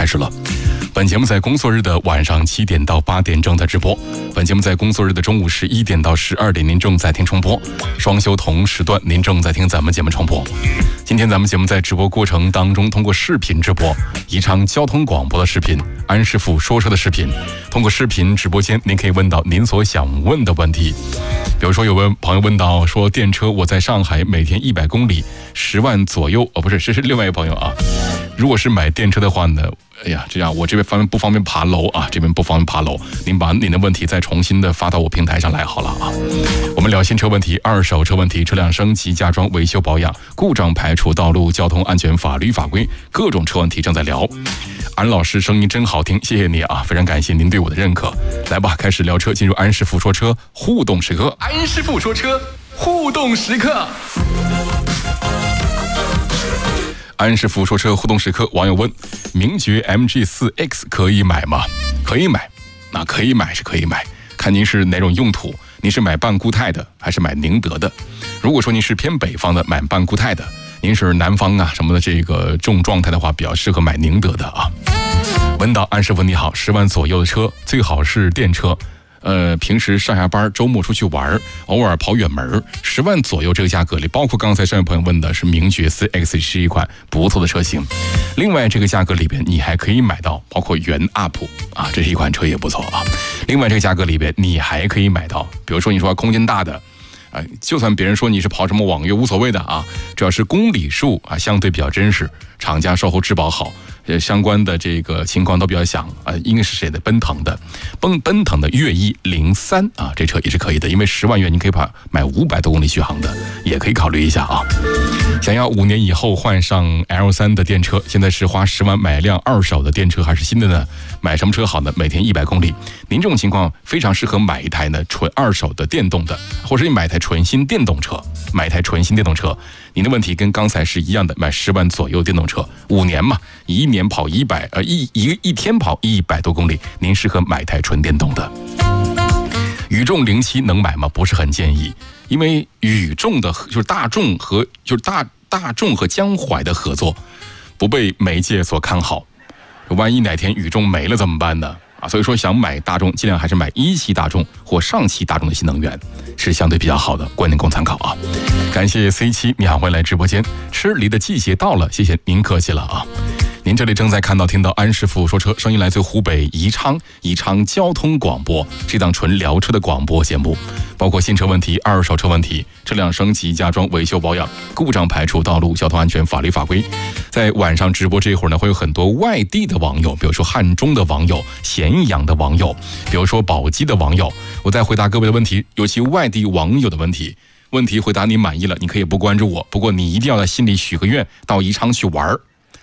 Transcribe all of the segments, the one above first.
始了。本节目在工作日的晚上7点到8点正在直播，本节目在工作日的中午11点到12点您正在听重播，双休同时段您正在听咱们节目重播。今天咱们节目在直播过程当中通过视频直播，宜昌交通广播的视频，安师傅说车的视频，通过视频直播间您可以问到您所想问的问题。比如说有位朋友问到说，电车我在上海每天100公里10万左右，不是，这是另外一个朋友啊。如果是买电车的话呢，哎呀，这样我这边不方便爬楼啊，这边不方便爬楼，您把您的问题再重新的发到我平台上来好了啊。我们聊新车问题、二手车问题、车辆升级、加装、维修保养、故障排除、道路交通安全、法律法规，各种车问题正在聊。安老师声音真好听，谢谢你啊，非常感谢您对我的认可。来吧，开始聊车，进入安师傅说车互动时刻。安师傅说车互动时刻。安师傅说车互动时刻，网友问：名爵 MG4X 可以买吗？可以买，那可以买是可以买，看您是哪种用途，您是买半固态的还是买宁德的？如果说您是偏北方的，买半固态的；您是南方啊什么的这个重状态的话，比较适合买宁德的啊。问到安师傅你好，10万左右的车最好是电车。平时上下班周末出去玩，偶尔跑远门，10万左右这个价格里，包括刚才上位朋友问的是名爵 4X 是一款不错的车型。另外这个价格里边你还可以买到包括元 UP 啊，这是一款车也不错啊。另外这个价格里边你还可以买到，比如说你说空间大的，就算别人说你是跑什么网约无所谓的啊，只要是公里数啊相对比较真实，厂家售后质保好，相关的这个情况都比较响啊，应该是谁的？奔腾的，奔腾的越野03啊，这车也是可以的，因为10万元你可以买500多公里续航的，也可以考虑一下啊。想要5年以后换上 L3 的电车，现在是花10万买辆二手的电车还是新的呢？买什么车好呢？每天100公里，您这种情况非常适合买一台呢纯二手的电动的，或者你买一台纯新电动车，您的问题跟刚才是一样的，买10万左右电动车，5年嘛，一年跑一天跑100多公里，您适合买台纯电动的。宇众07能买吗？不是很建议，因为宇众的就是大众和江淮的合作不被媒介所看好，万一哪天宇众没了怎么办呢？所以说想买大众，尽量还是买1汽大众或上汽大众的新能源，是相对比较好的，观点供参考啊。感谢 C7 你好，欢迎来直播间。吃梨的季节到了，谢谢您，客气了啊。您这里正在听到安师傅说车，声音来自湖北宜昌交通广播，这档纯聊车的广播节目，包括新车问题、二手车问题、车辆升级、加装、维修保养、故障排除、道路交通安全、法律法规。在晚上直播这一会儿呢，会有很多外地的网友，比如说汉中的网友、咸阳的网友，比如说宝鸡的网友，我在回答各位的问题，尤其外地网友的问题回答你满意了，你可以不关注我，不过你一定要在心里许个愿，到宜昌去玩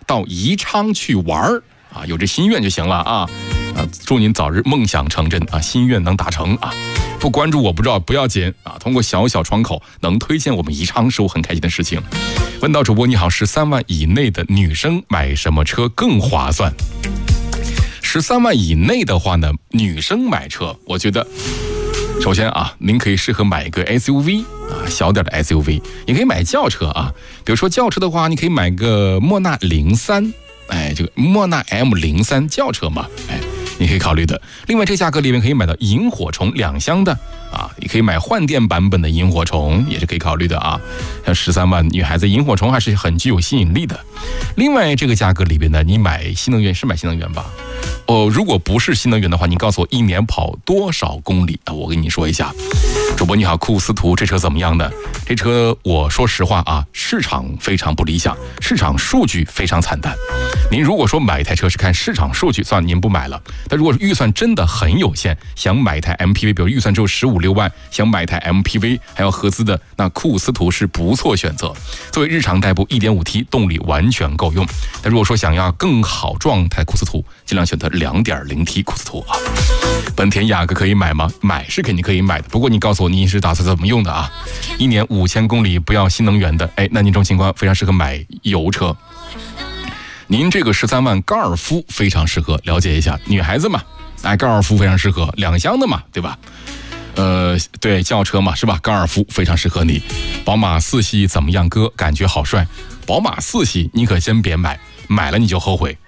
啊，有这心愿就行了啊！祝您早日梦想成真啊，心愿能达成啊！不关注我不知道不要紧啊，通过小窗口能推荐我们宜昌是我很开心的事情。问到主播你好，13万以内的女生买什么车更划算？13万以内的话呢，女生买车，我觉得首先啊，您可以适合买一个 SUV 啊，小点的 SUV， 也可以买轿车啊。比如说轿车的话，你可以买个莫纳03，这个莫纳 M03 轿车嘛，你可以考虑的。另外这个价格里面可以买到萤火虫2厢的啊，也可以买换电版本的萤火虫，也是可以考虑的啊。像13万女孩子，萤火虫还是很具有吸引力的。另外这个价格里边呢，你买新能源是买新能源吧？如果不是新能源的话，你告诉我1年跑多少公里啊？我跟你说一下。主播你好，库斯图这车怎么样呢？这车我说实话啊，市场非常不理想，市场数据非常惨淡。您如果说买一台车是看市场数据，算了，您不买了。但如果预算真的很有限，想买一台 MPV， 比如预算只有15、16万，想买一台 MPV 还要合资的，那库斯图是不错选择。作为日常代步 1.5T 动力完全够用。但如果说想要更好状态库斯图，尽量选择2.0T 库斯图啊。本田雅阁可以买吗？买是肯定可以买的，不过你告诉我你是打算怎么用的啊？1年5000公里不要新能源的，那您这种情况非常适合买油车。您这个13万高尔夫非常适合，了解一下，女孩子嘛，高尔夫非常适合，2厢的嘛，对吧？对，轿车嘛，是吧？高尔夫非常适合你。宝马4系怎么样哥？感觉好帅。宝马4系你可真别买，买了你就后悔。